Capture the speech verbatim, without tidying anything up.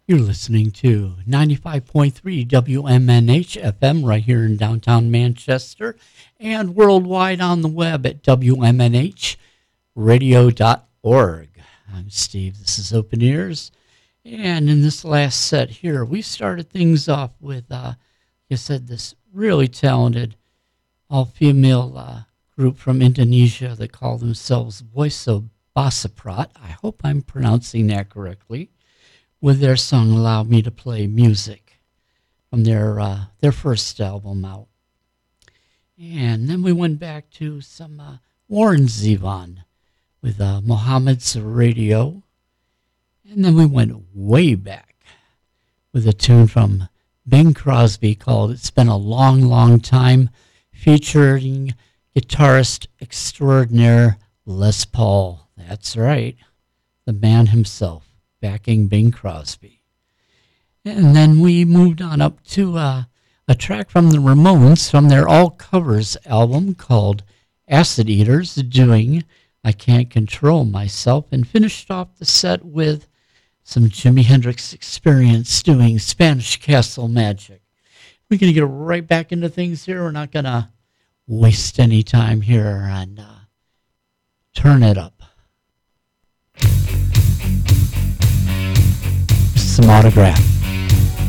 You're listening to ninety-five point three W M N H F M right here in downtown Manchester and worldwide on the web at W M N H radio dot org. I'm Steve. This is Open Ears. And in this last set here, we started things off with, uh, like I said, this really talented all-female uh, group from Indonesia that call themselves Voiso Basaprat. I hope I'm pronouncing that correctly. With their song "Allow Me to Play Music" from their uh, their first album out. And then we went back to some uh, Warren Zevon with uh, Mohammed's Radio. And then we went way back with a tune from Bing Crosby called "It's Been a Long, Long Time," featuring guitarist extraordinaire Les Paul. That's right, the man himself, backing Bing Crosby. And then we moved on up to uh, a track from the Ramones from their All Covers album called Acid Eaters, doing "I Can't Control Myself," and finished off the set with some Jimi Hendrix Experience doing Spanish Castle Magic. We're going to get right back into things here. We're not going to waste any time here and uh, turn it up. Some Autograph.